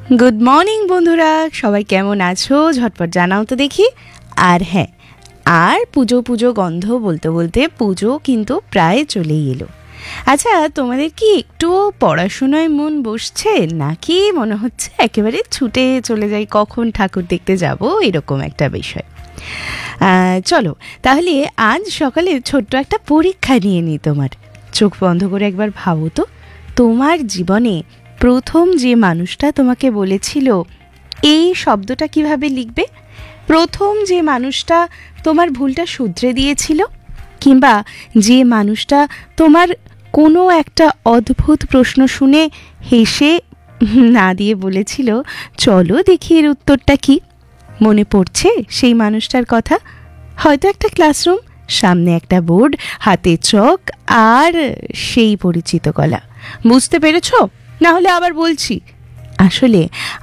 Good morning বন্ধুরা, সবাই কেমন আছো ঝটপট জানাও তো দেখি। আর হ্যাঁ, আর পুজো পুজো গন্ধ বলতে বলতে পুজো কিন্তু প্রায় চলেই এলো। আচ্ছা, তোমাদের কি একটু পড়াশোনায় মন বসছে, নাকি মনে হচ্ছে একেবারে ছুটে চলে যাই, কখন ঠাকুর দেখতে যাব, এরকম একটা বিষয়? চলো তাহলে আজ সকালে ছোট্ট একটা পরীক্ষা নিয়ে নিই তোমার। চোখ বন্ধ করে একবার ভাবো তো, তোমার জীবনে প্রথম যে মানুষটা তোমাকে বলেছিল এই শব্দটা কিভাবে লিখবে, প্রথম যে মানুষটা তোমার ভুলটা শুধরে দিয়েছিল, কিংবা যে মানুষটা তোমার কোনো একটা অদ্ভুত প্রশ্ন শুনে হেসে না দিয়ে বলেছিল চলো দেখি এর উত্তরটা কি, মনে পড়ছে সেই মানুষটার কথা? হয়তো একটা ক্লাসরুম, সামনে একটা বোর্ড, হাতে চক আর সেই পরিচিত গলা। বুঝতে পেরেছো? না হলে আবার বলছি, আসলে